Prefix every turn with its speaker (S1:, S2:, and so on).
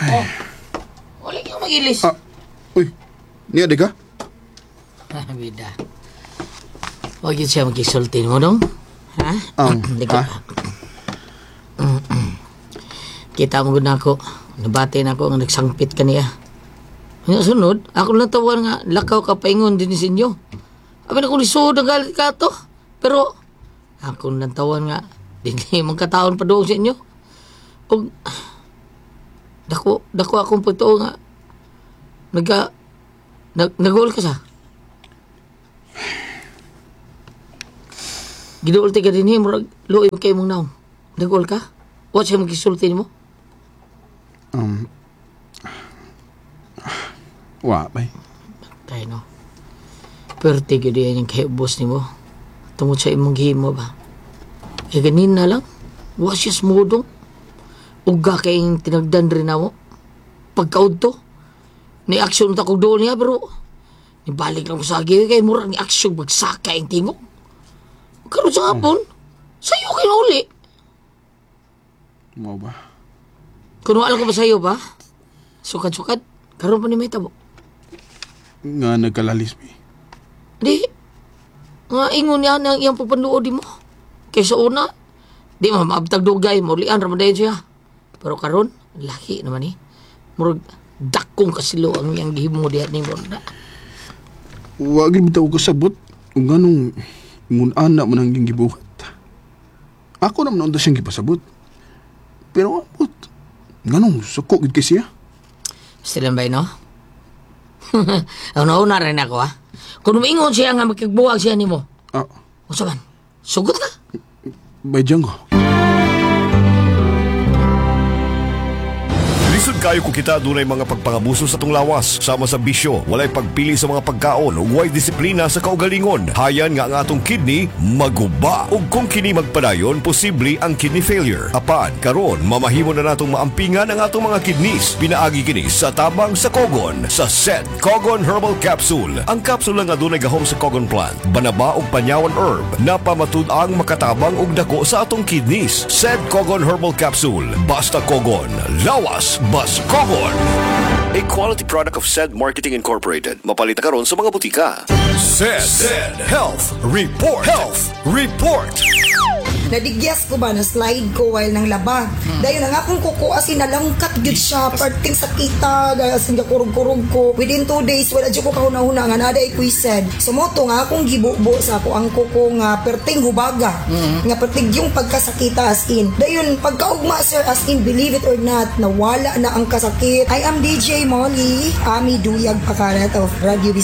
S1: Oh, wala kang mag-ilis.
S2: Uy, niya di ka?
S1: Bida. Huwag yun siya mag-isultin mo, dong. Ha? Di ka. Kita mo na ako. Nabati na ako ang nagsangpit ka niya. Nga sunod, ako lang tawar nga, lakaw ka paingon din sa inyo. Abi na kung lisod ang galit ka to. Pero, ako lang tawar nga, hindi mong kataon pa doon sa inyo. O, dako akong pagtoo nga, nag-goal ka sa. Gidool ka din murag luoy kay mong naong. Nag-goal ka? What siya mag-isulti mo?
S2: Wa, bay.
S1: Tayo no. Perte ko din yung kay boss ni mo. Tungod sa imong gihimo ba? Eh ganin na lang. Wa siya smudong. Uga kayong tinagdan rin na mo. Pagkaod to. Ni aksyon ta kong doon niya pero nibalik lang ko sa agi kay murag ni aksyon magsaka yung tingog. Karon sa hapon, sa'yo kayo uli.
S2: Mau ba?
S1: Kung wala ko ba sa'yo ba? Sukat-sukat, karon pa ni may tabo.
S2: Nga nagkalalis, mi.
S1: Di, nga ingon niya ng iyang pupanluod mo. Kaysa una, di maabtag dugay, maulian ramadayon siya. Pero karon, laki naman eh. Murag, dakong kasilo ang iyang gihimo diyan ni Ronda.
S2: Wag bitaw ko sabot. Kung ganong ngun anak man ang gibuhat. Ako naman ang siyang gipasabot. Pero abot. Ganong suko gid kay siya.
S1: Stilan ba no? Una rin ako ha. Kung umingon siya nga magkagbuwag siya ni mo. Unsa man? Sugot ka?
S2: Bay Django.
S3: Lisod kayo kung kita dunay mga pagpangabuso sa tong lawas, sama sa bisyo, walay pagpili sa mga pagkaon ug way disiplina sa kaugalingon. Hayan nga ang atong kidney maguba ug kung kini magpadayon posible ang kidney failure. Apan karon mamahimo na natong maampingan ang atong mga kidneys. Pinaagi kini sa tabang sa Cogon, sa Set Cogon Herbal Capsule. Ang kapsula nga dunay gahom sa Cogon plant, banaba ug panyawan herb na pamatud-ang makatabang ug dako sa atong kidneys. Set Cogon Herbal Capsule. Basta Cogon, lawas Bas Cogon. A quality product of SED Marketing Incorporated. Mapalita karon sa mga butika. SED Health Report. Health Report.
S4: Nadigyas ko ba na slide ko while nang laba. Dayon ang akong kuko asin nalangkat gyud siya parting sakita dahil asin kurog-kurog ko. Within 2 days wala jud ko kahuna-huna nga naday kuised. Sumoto nga akong gibubo sa ako ang kuko nga perting hubaga. Nga perting yung pagkasakita as in. Dayon pagkaugma sir as in believe it or not nawala na ang kasakit. I am DJ Molly, Ami Duyag Pakarat of Radio